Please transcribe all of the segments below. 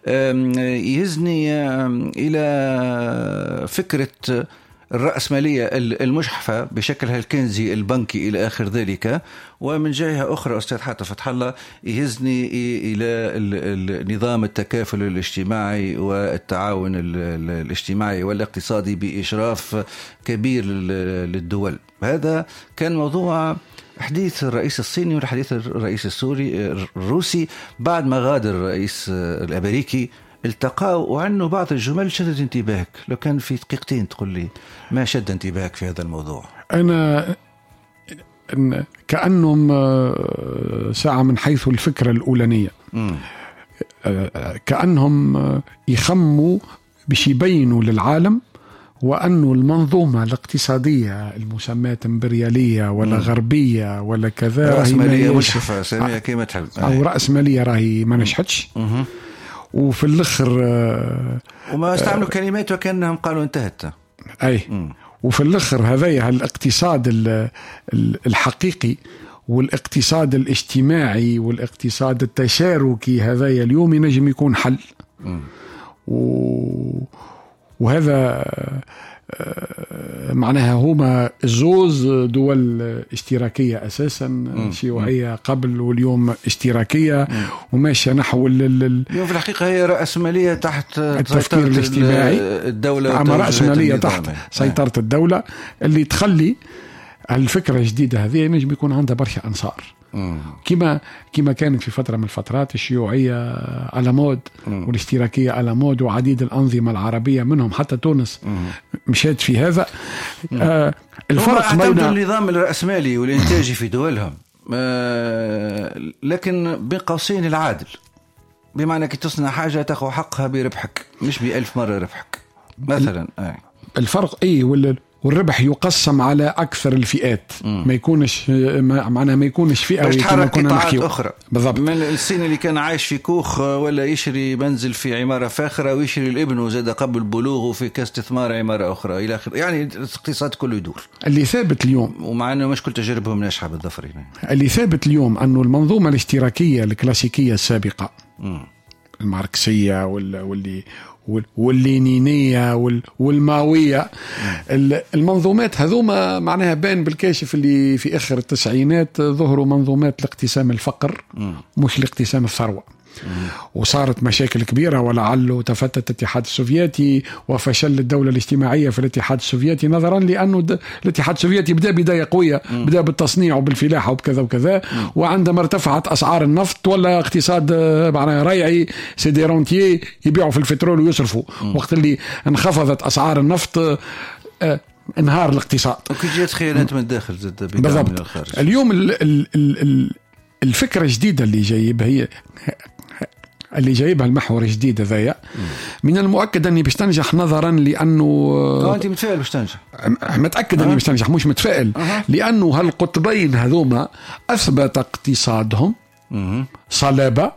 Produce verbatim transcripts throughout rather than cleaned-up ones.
يهزني إلى فكرة الرأسمالية المجحفة بشكلها الكنزي البنكي إلى آخر ذلك. ومن جهة أخرى أستاذ حاتم فتح الله يهزني إلى النظام التكافل الاجتماعي والتعاون الاجتماعي والاقتصادي بإشراف كبير للدول. هذا كان موضوع حديث الرئيس الصيني والحديث الرئيس السوري الروسي بعد ما غادر الرئيس الأمريكي، التقاوا وعنوا بعض الجمل شدت انتباهك. لو كان في دقيقتين تقول لي ما شد انتباهك في هذا الموضوع. أنا كأنهم ساعة من حيث الفكرة الأولانية م. كأنهم يخموا باش يبينوا للعالم وأنه المنظومة الاقتصادية المسماة امبريالية ولا م. غربية ولا كذا رأسمالية مجحفة سميها كيما تحب أو رأسمالية راهي ما نجحتش، وفي الآخر وما استعملوا كلمات وكأنهم قالوا انتهت. أي م. وفي الآخر هذا الاقتصاد الحقيقي والاقتصاد الاجتماعي والاقتصاد التشاركي هذا اليوم ينجم يكون حل. و... وهذا معناها هما زوز دول اشتراكية أساسا شيوعية قبل واليوم اشتراكية وماشية نحو اليوم في الحقيقة هي رأسمالية تحت التفكير الاجتماعي الدولة، أما رأسمالية تحت سيطرة الدولة اللي تخلي الفكرة الجديدة هذه ينجم يكون عندها برشا أنصار. كما كما كانت في فترة من الفترات الشيوعية على مود والاشتراكية على مود وعديد الأنظمة العربية منهم حتى تونس مشات في هذا. آه الفرق بين النظام الرأسمالي والإنتاجي في دولهم، آه لكن بين قوسين العادل، بمعنى كي تصنع حاجة تاخذ حقها بربحك مش بألف مرة ربحك مثلا. آه. الفرق إيه ولا والربح يقسم على أكثر الفئات، ما يكونش معناها ما يكونش فئة كما كنا نحكي أخرى بالضبط. من الصيني اللي كان عايش في كوخ ولا يشري منزل في عمارة فاخرة ويشري الابن وزاد قبل بلوغه في كاستثمار عمارة أخرى إلى آخره، يعني الاقتصاد كله يدور. اللي ثابت اليوم ومع أنه مش كل تجاربهم ناجحة بالظفر يعني. اللي ثابت اليوم أنه المنظومة الاشتراكية الكلاسيكية السابقة م. الماركسية واللي واللينينية والماوية، المنظومات هذوما معناها بان بالكاشف اللي في آخر التسعينات ظهروا منظومات لاقتسام الفقر مش لاقتسام الثروة، وصارت مشاكل كبيرة ولعله تفتت الاتحاد السوفيتي وفشل الدولة الاجتماعية في الاتحاد السوفيتي نظرا لأنه الاتحاد السوفيتي بدأ بداية قوية، بدأ بالتصنيع وبالفلاحة وبكذا وكذا، وعندما ارتفعت أسعار النفط ولا اقتصاد معناه ريعي سيدي رونتيي يبيعوا في الفترول ويصرفوا. وقت اللي انخفضت أسعار النفط انهار الاقتصاد وكي خيانات من الداخل زاد بدعم من الخارج. اليوم ال ال ال الفكرة الجديدة اللي جايبها هي اللي جايبها المحور الجديد هذايا من المؤكد أني باش تنجح نظرا لأنه اه أنت متفائل باش تنجح؟ متأكد أني باش تنجح مش متفائل أه. لأنه هالقطبين هذوما أثبت اقتصادهم صلابة،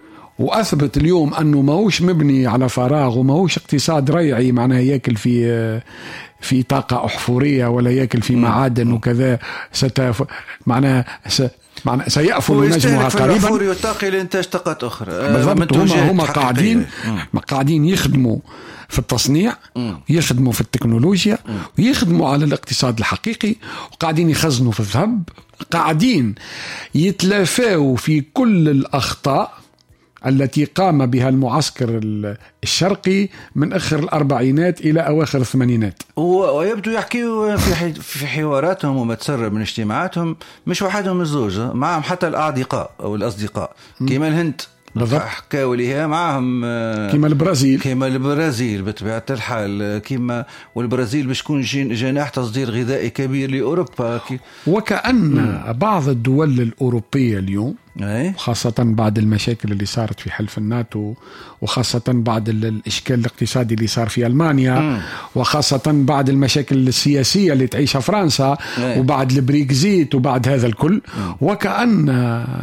وأثبت اليوم أنه ماهوش مبني على فراغ وماهوش اقتصاد ريعي معناه يأكل في في طاقة أحفورية ولا يأكل في معادن وكذا ستف معناه س... معنى سيأفل نجمها قريبا ويتقي لإنتاج طاقات أخرى. بالضبط. هم, هم قاعدين قاعدين يخدموا في التصنيع مم. يخدموا في التكنولوجيا مم. ويخدموا على الاقتصاد الحقيقي، وقاعدين يخزنوا في الذهب، قاعدين يتلافاوا في كل الأخطاء التي قام بها المعسكر الشرقي من آخر الأربعينات إلى أواخر الثمانينات. ويبدو يحكيوا في في حواراتهم وما تسرب من اجتماعاتهم مش وحدهم الزوج، معهم حتى الأعضقاء أو الأصدقاء كيما الهند حكاوا ليها معهم، كيما البرازيل كيما البرازيل بطبيعة الحال، كيما والبرازيل باش تكون جناح تصدير غذائي كبير لأوروبا. وكأن م. بعض الدول الأوروبية اليوم خاصة بعد المشاكل اللي صارت في حلف الناتو، وخاصة بعد الإشكال الاقتصادي اللي صار في ألمانيا م. وخاصة بعد المشاكل السياسية اللي تعيشها فرنسا أي. وبعد البريكزيت وبعد هذا الكل م. وكأن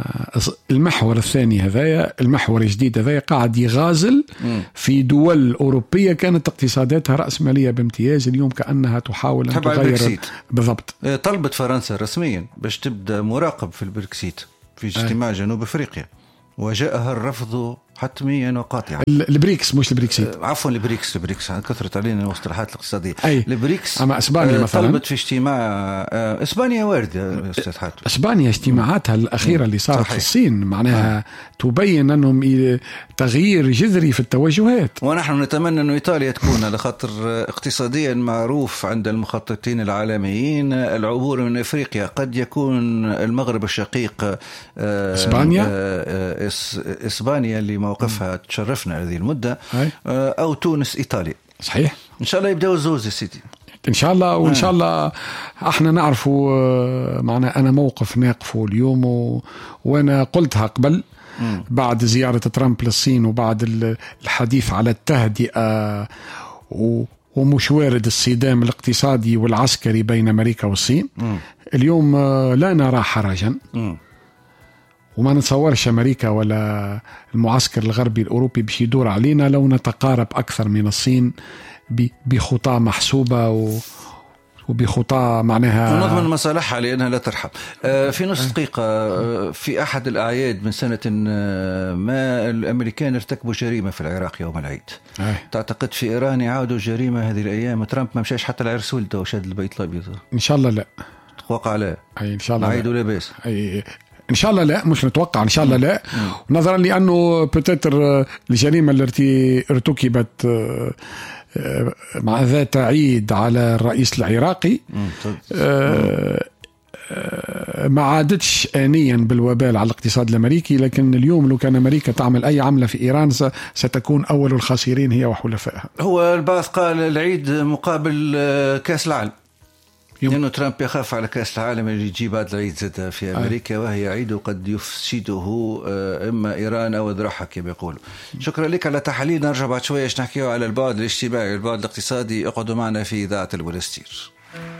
المحور الثاني هذايا المحور الجديد هذايا قاعد يغازل م. في دول أوروبية كانت اقتصاداتها رأسمالية بامتياز، اليوم كأنها تحاول أن تغير. بالضبط. طلبت فرنسا رسميا باش تبدأ مراقب في البريكسيت في اجتماع جنوب أفريقيا، وجاءها الرفض حتميا وقاطعا. البريكس مش البريكسيت، عفوا البريكس البريكس كثرت علينا المصطلحات الاقتصادية. أي. البريكس أما إسبانيا مثلا طلبت في اجتماع. إسبانيا واردة أستاذ حاتم. إسبانيا اجتماعاتها الأخيرة اللي صارت صحيح. في الصين معناها آه. تبين أنهم تغيير جذري في التوجهات، ونحن نتمنى أن إيطاليا تكون على خاطر اقتصاديا معروف عند المخططين العالميين العبور من أفريقيا. قد يكون المغرب الشقيق إسبانيا إسبانيا اللي موقفها تشرفنا هذه المدة هاي. أو تونس إيطاليا. صحيح إن شاء الله يبدأوا الزوز يا سيدي إن شاء الله. وإن شاء الله احنا نعرفوا معنا أنا موقف ناقفه اليوم و... وأنا قلتها قبل م. بعد زيارة ترامب للصين وبعد الحديث على التهدئة و... ومش وارد الصدام الاقتصادي والعسكري بين أمريكا والصين م. اليوم لا نرى حرجا م. وما نتصورش أمريكا ولا المعسكر الغربي الأوروبي باش يدور علينا لو نتقارب أكثر من الصين بخطى محسوبة وبخطى معناها ونضمن مصالحها لأنها لا ترحب. في نص دقيقة، في أحد الأعياد من سنة ما الأمريكان ارتكبوا جريمة في العراق يوم العيد. أي. تعتقد في إيران يعودوا جريمة هذه الأيام؟ ترامب ما مشاش حتى العرس ولده وشاد البيت الأبيض. إن شاء الله لا. توقع لا. أي إن شاء الله عيد ولا بأس. أي إن شاء الله لا، مش نتوقع إن شاء الله لا. مم. نظرا لأنه بتتر الجريمة التي ارتكبت مع ذات عيد على الرئيس العراقي ما عادتش آنيا بالوبال على الاقتصاد الأمريكي، لكن اليوم لو كان أمريكا تعمل أي عملة في إيران ستكون أول الخاسرين هي وحلفائها. هو البعض قال العيد مقابل كأس العالم، لأنه ترامب يخاف على كأس العالم اللي يجي بعد العيد زاد في أمريكا آه. وهي عيد قد يفسده إما إيران أو ذرعها كما يقولوا. شكرا لك على تحليل. نرجع بعد شوية نحكيه على البعد الاجتماعي والبعد الاقتصادي. اقعدوا معنا في إذاعة البولستير.